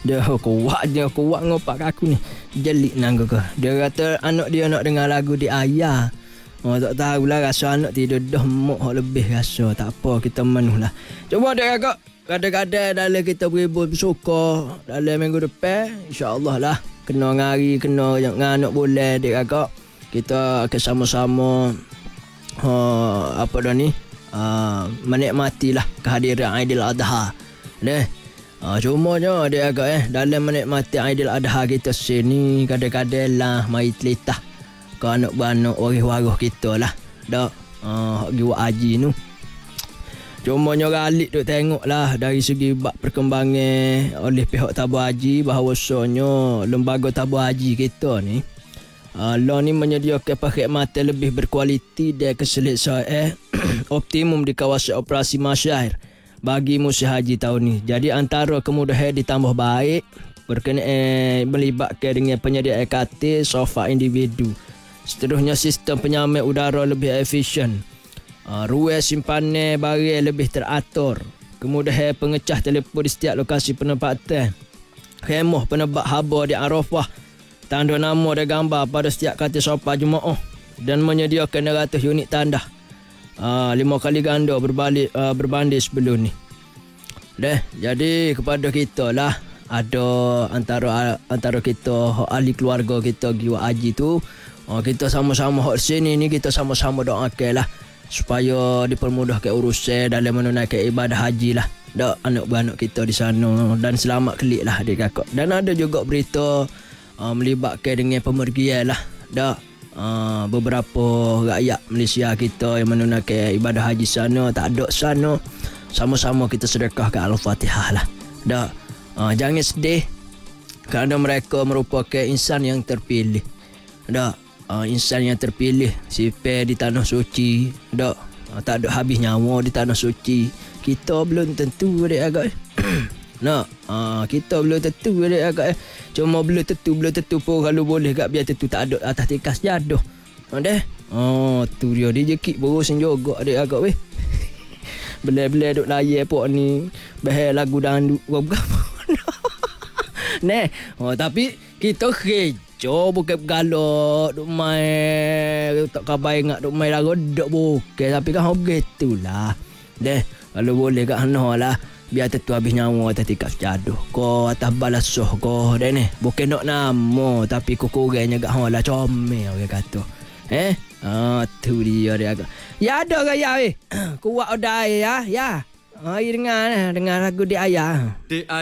Dia kuat ngopak aku ni. Jelik nang ke. Dia kata anak dia nak dengar lagu di ayah. Tak tahulah rasa anak tidur dah mok lebih rasa. Tak apa, kita manulah. Cuma dia kakak kadang-kadang dalam kita beribul bersuka dalam minggu depan, insya-Allah lah kena ngari, kena anak boleh dia kakak. Kita akan sama-sama apa dah ni? Menikmatilah kehadiran Aidil Adha. Cumanya dia agak dalam menikmati Aidil Adha kita sini kadang-kadang lah mai telitah ke anak-anak waris-waris kita lah. Dak giwa haji nu. Cumanya galik duk tengok lah dari segi bab perkembangan oleh pihak tabung haji bahawasanya lembaga tabung haji kita ni Allah ni menyediakan perkhidmatan lebih berkualiti dan keselesaan optimum di kawasan operasi masyarakat bagi musim haji tahun ni. Jadi antara kemudahan ditambah baik berkenaan melibatkan dengan penyediaan katil sofa individu. Seterusnya sistem penyaman udara lebih efisien. Ruang simpanan barang lebih teratur. Kemudahan pengecah telefon di setiap lokasi penempatan. Khemah penebak haba di Arafah. Tanda nama dan gambar pada setiap katil sofa jemaah dan menyediakan 200 unit tanda. 5 kali ganda berbanding sebelum ni. Jadi kepada kita lah ada antara kita ahli keluarga kita giwa haji tu, kita sama-sama hok sini ni kita sama-sama doakan lah supaya dipermudahkan urusan dalam menunaikan ibadah haji lah. Dak anak-anak kita di sana dan selamat kelik lah adik kakak. Dan ada juga berita melibatkan dengan pemergian lah. Dak beberapa rakyat Malaysia kita yang menunaikan ibadah haji sana tak ada sana, sama-sama kita sedekahkan Al-Fatihah lah. Jangan sedih kerana mereka merupakan insan yang terpilih. Insan yang terpilih sipir di tanah suci. Tak ada habis nyawa di tanah suci. Kita belum tentu adik agak. Kita belum tentu adik agak. Cuma belum tentu pun kalau boleh kat biar tentu tak ada atas tikas jaduh. Tu dia rezeki bosan juga adik agak weh. Bela-bela duk layan pok ni bahaya lagu dangdut apa. Tapi kita kecoh bukan galak duk main tak kabai ngak duk main lagu dak bukan, tapi kan begitulah. Kalau boleh kat hana lah biar tentu habis nyawa atas tikas jaduh. Ko atas balasuh ko ni. Bukan nak nama tapi kurangnya kat hana lah comel orang kata. Tu dia agak. Ya ada gaya weh. Kuat odai ya. Ya. Dengar lagu di ayah.